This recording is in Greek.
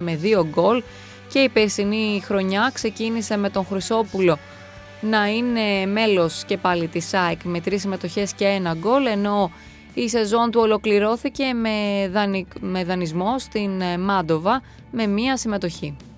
με 2 γκολ και η περσινή χρονιά ξεκίνησε με τον Χρυσόπουλο να είναι μέλος και πάλι της ΑΕΚ με 3 συμμετοχές και 1 γκολ, ενώ η σεζόν του ολοκληρώθηκε με δανεισμό στην Μάντοβα με 1 συμμετοχή.